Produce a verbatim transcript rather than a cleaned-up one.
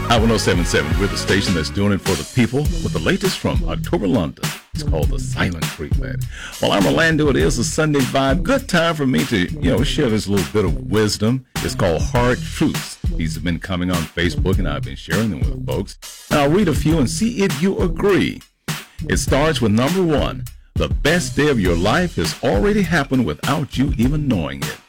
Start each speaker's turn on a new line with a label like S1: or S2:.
S1: I one oh seven point seven, we're the station that's doing it for the people with the latest from October London. It's called the Silent Treatment. Well, I'm Orlando. It is a Sunday vibe. Good time for me to, you know, share this little bit of wisdom. It's called Hard Truths. These have been coming on Facebook, and I've been sharing them with folks. And I'll read a few and see if you agree. It starts with number one. The best day of your life has already happened without you even knowing it.